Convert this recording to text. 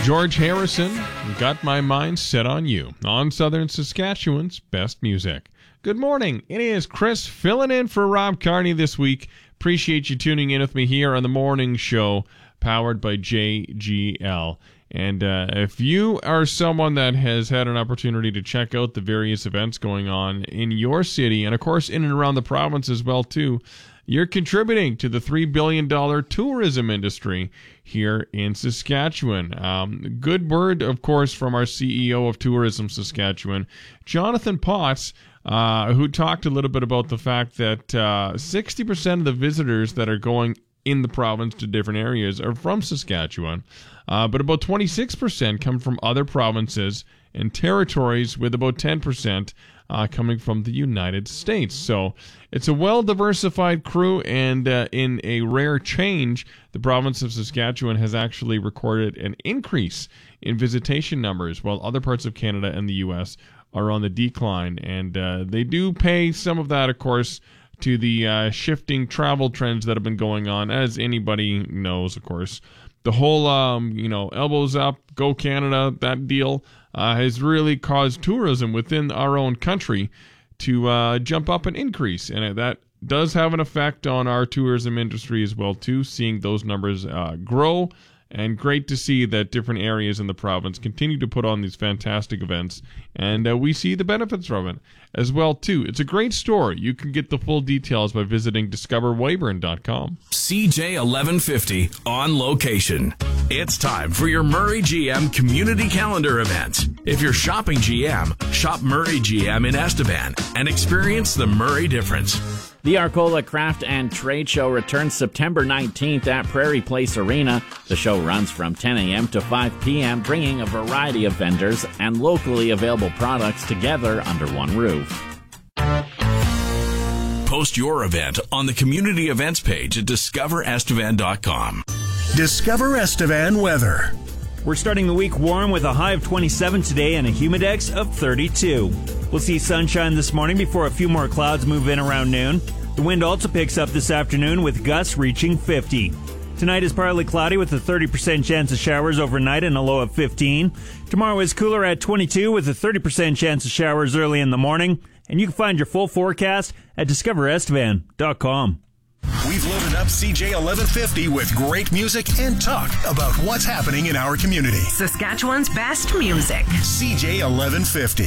George Harrison, Got My Mind Set on You, on Southern Saskatchewan's best music. Good morning. It is Chris filling in for Rob Carney this week. Appreciate you tuning in with me here on the morning show, powered by JGL. And if you are someone that has had an opportunity to check out the various events going on in your city, and of course in and around the province as well too, you're contributing to the $3 billion tourism industry here in Saskatchewan. Good word, of course, from our CEO of Tourism Saskatchewan, Jonathan Potts, who talked a little bit about the fact that 60% of the visitors that are going in the province to different areas are from Saskatchewan, but about 26% come from other provinces and territories, with about 10% coming from the United States. So it's a well-diversified crew, and in a rare change, the province of Saskatchewan has actually recorded an increase in visitation numbers, while other parts of Canada and the U.S. are on the decline. And they do pay some of that, of course, to the shifting travel trends that have been going on, as anybody knows, of course. The whole, elbows up, go Canada, that deal has really caused tourism within our own country to jump up and increase. And that does have an effect on our tourism industry as well, too, seeing those numbers grow. And great to see that different areas in the province continue to put on these fantastic events, and we see the benefits from it as well, too. It's a great story. You can get the full details by visiting discoverweyburn.com. CJ 1150 on location. It's time for your Murray GM community calendar events. If you're shopping GM, shop Murray GM in Estevan and experience the Murray difference. The Arcola Craft and Trade Show returns September 19th at Prairie Place Arena. The show runs from 10 a.m. to 5 p.m., bringing a variety of vendors and locally available products together under one roof. Post your event on the community events page at discoverestevan.com. Discover Estevan weather. We're starting the week warm with a high of 27 today and a humidex of 32. We'll see sunshine this morning before a few more clouds move in around noon. The wind also picks up this afternoon with gusts reaching 50. Tonight is partly cloudy with a 30% chance of showers overnight and a low of 15. Tomorrow is cooler at 22 with a 30% chance of showers early in the morning. And you can find your full forecast at discoverestevan.com. We've loaded up CJ 1150 with great music and talk about what's happening in our community. Saskatchewan's best music. CJ 1150.